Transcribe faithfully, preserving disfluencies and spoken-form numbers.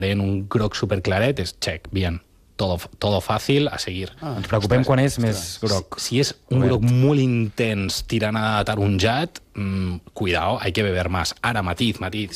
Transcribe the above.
en un groc superclaret, és check, bien. Todo, todo fácil, a seguir. Ah, ens preocupem quan és més groc. Si, si és un groc molt intens tirant a taronjat, mmm, cuidao, hay que beber más. Ara, matiz, matiz,